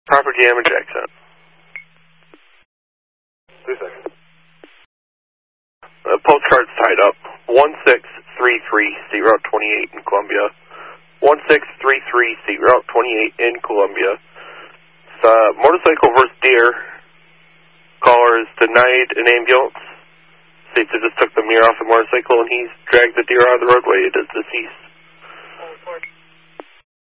Property damage accident. 2 seconds. Postcard's tied up. 1633, State Route 28 in Columbia. 1633, State Route 28 in Columbia. Motorcycle versus deer. Caller is denied an ambulance. States that just took the mirror off the motorcycle and he's dragged the deer out of the roadway. It is deceased.